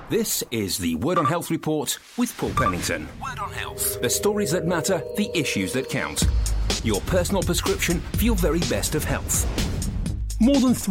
This is the Word on Health report with Paul Pennington. Word on Health. The stories that matter, the issues that count. Your personal prescription for your very best of health. More than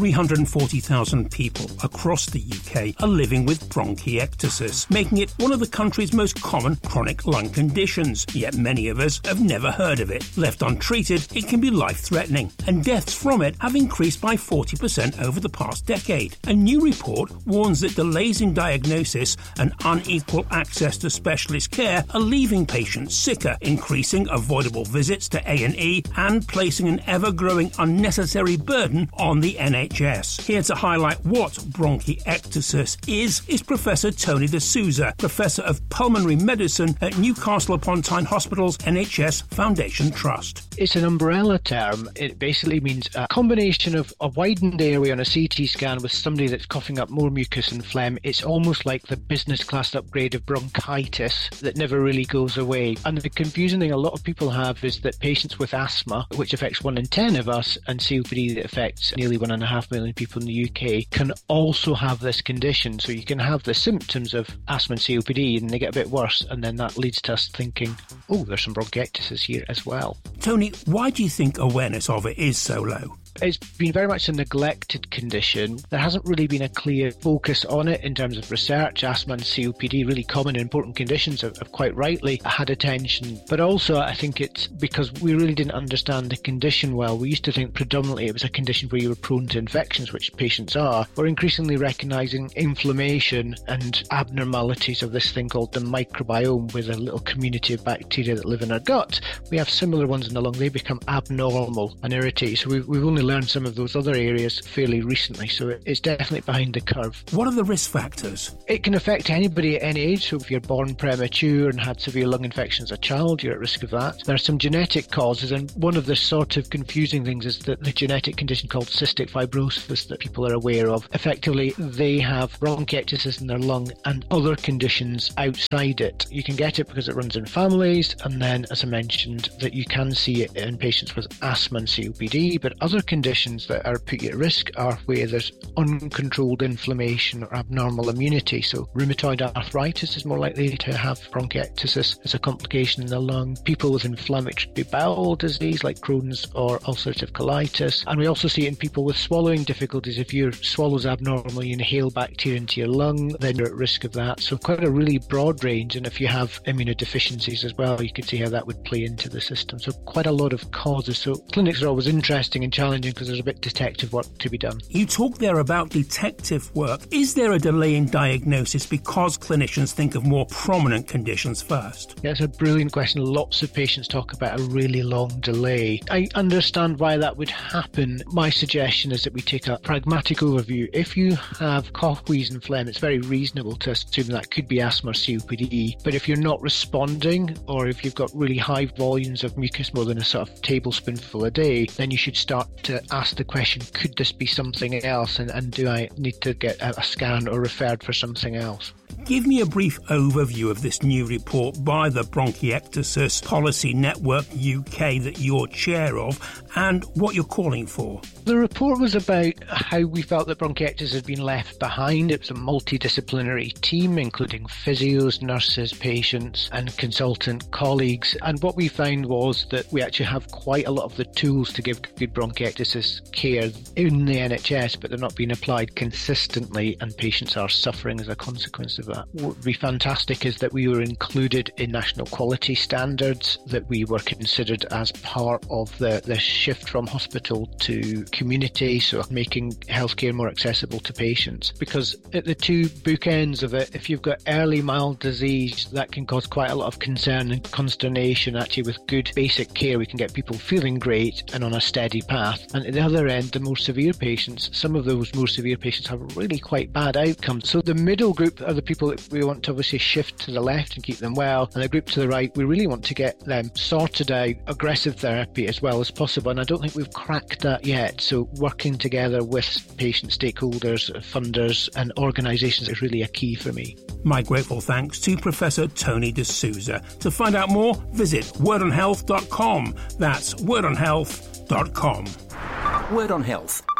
340,000 people across the UK are living with bronchiectasis, making it one of the country's most common chronic lung conditions. Yet many of us have never heard of it. Left untreated, it can be life-threatening, and deaths from it have increased by 40% over the past decade. A new report warns that delays in diagnosis and unequal access to specialist care are leaving patients sicker, increasing avoidable visits to A&E and placing an ever-growing unnecessary burden on the NHS. Here to highlight what bronchiectasis is Professor Tony D'Souza, Professor of Pulmonary Medicine at Newcastle upon Tyne Hospital's NHS Foundation Trust. It's an umbrella term. It basically means a combination of a widened airway on a CT scan with somebody that's coughing up more mucus and phlegm. It's almost like the business class upgrade of bronchitis that never really goes away. And the confusing thing a lot of people have is that patients with asthma, which affects 1 in 10 of us, and COPD that affects nearly 1.5 million people in the UK, can also have this condition. So you can have the symptoms of asthma and COPD and they get a bit worse, and then that leads to us thinking, oh, there's some bronchiectasis here as well. Tony, why do you think awareness of it is so low? It's been very much a neglected condition. There hasn't really been a clear focus on it in terms of research. Asthma and COPD, really common and important conditions, have quite rightly had attention. But also I think it's because we really didn't understand the condition well. We used to think predominantly it was a condition where you were prone to infections, which patients are. We're increasingly recognising inflammation and abnormalities of this thing called the microbiome, with a little community of bacteria that live in our gut. We have similar ones in the lung. They become abnormal and irritated. So we've only learned some of those other areas fairly recently, so it's definitely behind the curve. What are the risk factors? It can affect anybody at any age, so if you're born premature and had severe lung infection as a child, you're at risk of that. There are some genetic causes, and one of the sort of confusing things is that the genetic condition called cystic fibrosis that people are aware of, effectively they have bronchiectasis in their lung and other conditions outside it. You can get it because it runs in families, and then, as I mentioned, that you can see it in patients with asthma and COPD, but other conditions that are put at risk are where there's uncontrolled inflammation or abnormal immunity. So rheumatoid arthritis is more likely to have bronchiectasis as a complication in the lung. People with inflammatory bowel disease like Crohn's or ulcerative colitis. And we also see it in people with swallowing difficulties. If your swallow's abnormal, you inhale bacteria into your lung, then you're at risk of that. So quite a really broad range. And if you have immunodeficiencies as well, you could see how that would play into the system. So quite a lot of causes. So clinics are always interesting and challenging because there's a bit detective work to be done. You talk there about detective work. Is there a delay in diagnosis because clinicians think of more prominent conditions first? Yeah, it's a brilliant question. Lots of patients talk about a really long delay. I understand why that would happen. My suggestion is that we take a pragmatic overview. If you have cough, wheeze and phlegm, it's very reasonable to assume that could be asthma or COPD. But if you're not responding, or if you've got really high volumes of mucus, more than a sort of tablespoonful a day, then you should start to ask the question, could this be something else, and do I need to get a scan or referred for something else? Give me a brief overview of this new report by the Bronchiectasis Policy Network UK that you're chair of, and what you're calling for. The report was about how we felt that bronchiectasis had been left behind. It was a multidisciplinary team, including physios, nurses, patients, and consultant colleagues. And what we found was that we actually have quite a lot of the tools to give good bronchiectasis care in the NHS, but they're not being applied consistently, and patients are suffering as a consequence of that. What would be fantastic is that we were included in national quality standards, that we were considered as part of the shift from hospital to community, so making healthcare more accessible to patients. Because at the two bookends of it, if you've got early mild disease, that can cause quite a lot of concern and consternation. Actually, with good basic care, we can get people feeling great and on a steady path. And at the other end, the more severe patients, some of those more severe patients have really quite bad outcomes. So the middle group are the people that we want to obviously shift to the left and keep them well, and the group to the right, we really want to get them sorted out, aggressive therapy as well as possible, and I don't think we've cracked that yet. So working together with patient stakeholders, funders and organisations is really a key for me. My grateful thanks to Professor Tony D'Souza. To find out more, visit wordonhealth.com. That's wordonhealth.com. Word on Health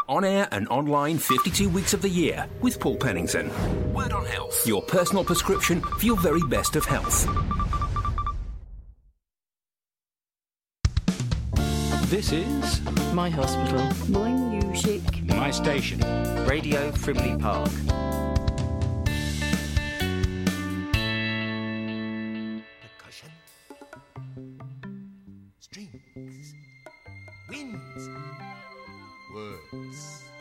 On air and online 52 weeks of the year with Paul Pennington. Word on Health. Your personal prescription for your very best of health. This is My Hospital. My music. My Station. Radio Frimley Park. Percussion. Strings. Winds. Words.